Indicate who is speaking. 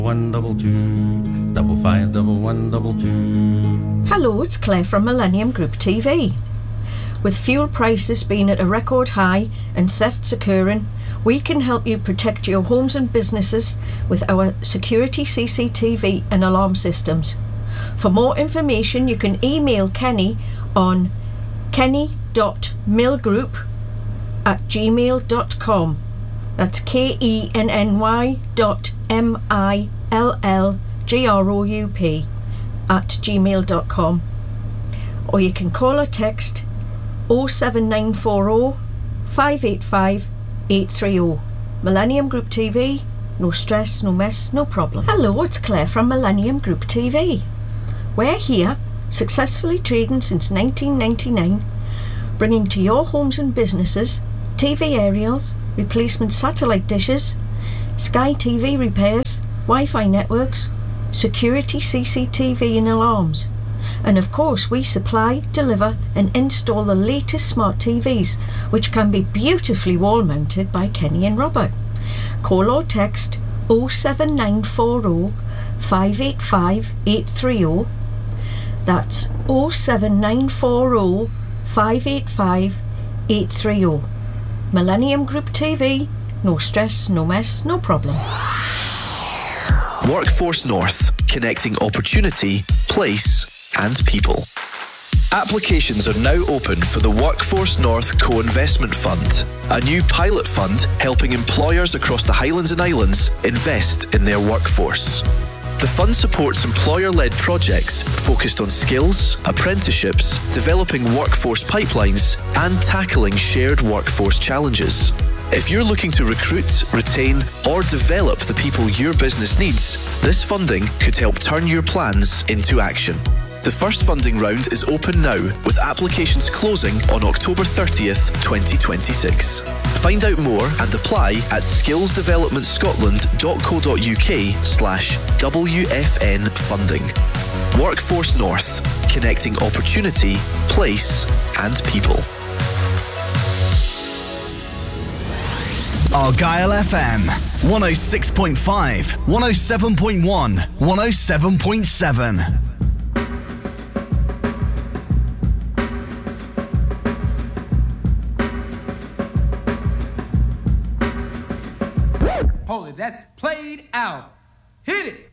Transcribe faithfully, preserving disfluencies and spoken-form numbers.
Speaker 1: One double two, double five, double one, double two.
Speaker 2: Hello, it's Claire from Millennium Group T V. With fuel prices being at a record high and thefts occurring, we can help you protect your homes and businesses with our security C C T V and alarm systems. For more information, you can email Kenny on kenny dot millgroup at gmail dot com. That's K E N N Y dot M I L L G R O U P at gmail dot com. Or you can call or text oh seven nine four oh, five eight five, eight three oh. Millennium Group T V, no stress, no mess, no problem. Hello, it's Claire from Millennium Group T V. We're here, successfully trading since nineteen ninety-nine, bringing to your homes and businesses T V aerials, replacement satellite dishes, Sky T V repairs, Wi-Fi networks, security C C T V and alarms. And of course we supply, deliver and install the latest smart T Vs, which can be beautifully wall mounted by Kenny and Robert. Call or text oh seven nine four oh, five eight five, eight three oh. That's oh seven nine four oh, five eight five, eight three oh. Millennium Group T V, no stress, no mess, no problem.
Speaker 3: Workforce North, connecting opportunity, place and people. Applications are now open for the Workforce North Co-Investment Fund, a new pilot fund helping employers across the Highlands and Islands invest in their workforce. The fund supports employer-led projects focused on skills, apprenticeships, developing workforce pipelines, and tackling shared workforce challenges. If you're looking to recruit, retain, or develop the people your business needs, this funding could help turn your plans into action. The first funding round is open now, with applications closing on October thirtieth, twenty twenty-six. Find out more and apply at skillsdevelopmentscotland.co.uk slash WFN funding. Workforce North, connecting opportunity, place and people.
Speaker 4: Argyle F M, one oh six point five, one oh seven point one, one oh seven point seven.
Speaker 5: Holy, that's played out. Hit it!